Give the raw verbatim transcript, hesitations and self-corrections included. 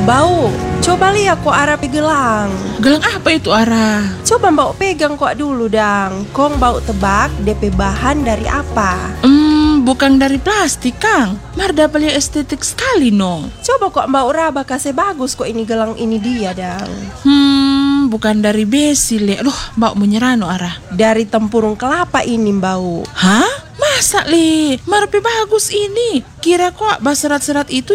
Bau, coba lihat kok Ara gelang. Gelang apa itu, Ara? Coba mbak pegang kok dulu dang. Kong bau tebak D P bahan dari apa? Hmm, bukan dari plastik, Kang. Marda paling estetik sekali, no. Coba kok mbak raba kasih bagus kok ini gelang ini dia dang. Hmm, bukan dari besi, Le. Loh, mbak menyerah, no, Ara. Dari tempurung kelapa ini mbak. Hah? Masa, Le? Marpe bagus ini. Kira kok bas serat-serat itu